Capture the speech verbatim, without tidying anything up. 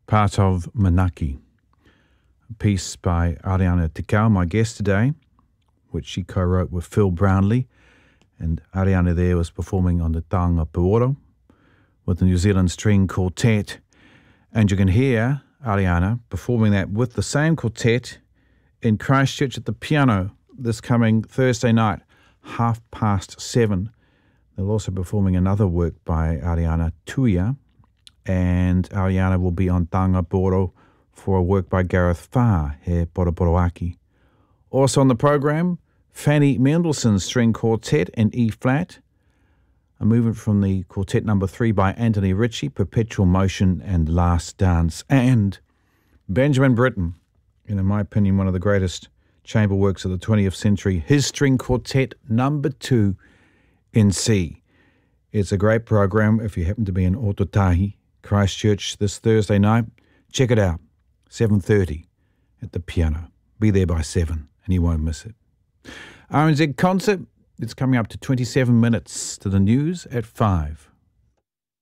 part of Manaki, a piece by Ariana Tikau, my guest today, which she co-wrote with Phil Brownlee, and Ariana there was performing on the Taonga Puoro with the New Zealand String Quartet, and you can hear Ariana performing that with the same quartet in Christchurch at the piano this coming Thursday night, half past seven. They're also performing another work by Ariana, Tuia, and Ariana will be on Taonga Puoro for a work by Gareth Farr, He Poroporoaki. Also on the program, Fanny Mendelssohn's String Quartet in E-flat, a movement from the quartet number three by Anthony Ritchie, Perpetual Motion and Last Dance, and Benjamin Britten, in my opinion, one of the greatest chamber works of the twentieth century, his String Quartet number two in C. It's a great program if you happen to be in Ototahi, Christchurch this Thursday night. Check it out, seven thirty at the piano. Be there by seven and you won't miss it. R N Z Concert, it's coming up to twenty-seven minutes to the news at five.